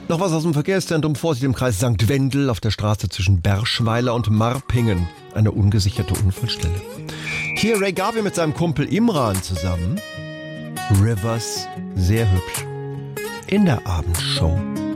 Noch was aus dem Verkehrszentrum. Vorsicht im Kreis St. Wendel auf der Straße zwischen Berschweiler und Marpingen. Eine ungesicherte Unfallstelle. Hier Ray Garvey mit seinem Kumpel Imran zusammen. Rivers, sehr hübsch. In der Abendshow.